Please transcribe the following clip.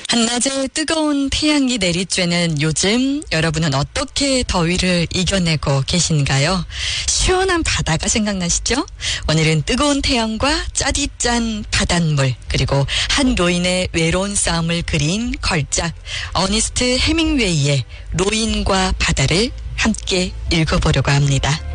한낮에 뜨거운 태양이 내리쬐는 요즘 여러분은 어떻게 더위를 이겨내고 계신가요? 시원한 바다가 생각나시죠? 오늘은 뜨거운 태양과 짜디짠 바닷물 그리고 한 로인의 외로운 싸움을 그린 걸작 어니스트 해밍웨이의 로인과 바다를 함께 읽어보려고 합니다.